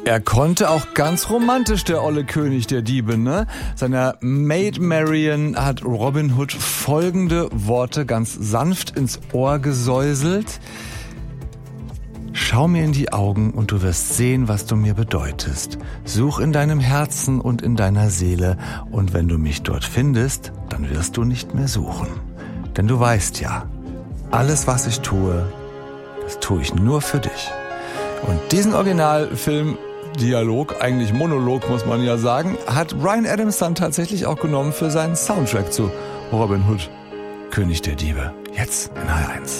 Er konnte auch ganz romantisch, der olle König der Diebe, ne? Seiner Maid Marian hat Robin Hood folgende Worte ganz sanft ins Ohr gesäuselt. Schau mir in die Augen und du wirst sehen, was du mir bedeutest. Such in deinem Herzen und in deiner Seele und wenn du mich dort findest, dann wirst du nicht mehr suchen. Denn du weißt ja, alles was ich tue, das tue ich nur für dich. Und diesen Originalfilm Dialog, eigentlich Monolog muss man ja sagen, hat Bryan Adams dann tatsächlich auch genommen für seinen Soundtrack zu Robin Hood, König der Diebe. Jetzt in HR1.